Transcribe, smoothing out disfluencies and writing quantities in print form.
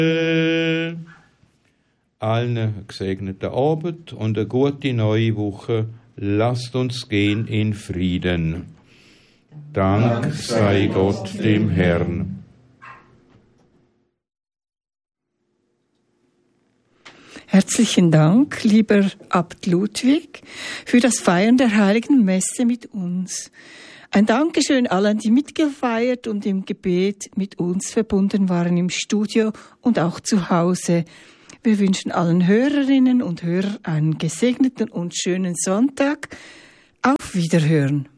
Allen einen gesegneten Abend und eine gute neue Woche. Lasst uns gehen in Frieden. Dank sei Gott dem Herrn. Herzlichen Dank, lieber Abt Ludwig, für das Feiern der Heiligen Messe mit uns. Ein Dankeschön allen, die mitgefeiert und im Gebet mit uns verbunden waren im Studio und auch zu Hause. Wir wünschen allen Hörerinnen und Hörern einen gesegneten und schönen Sonntag. Auf Wiederhören.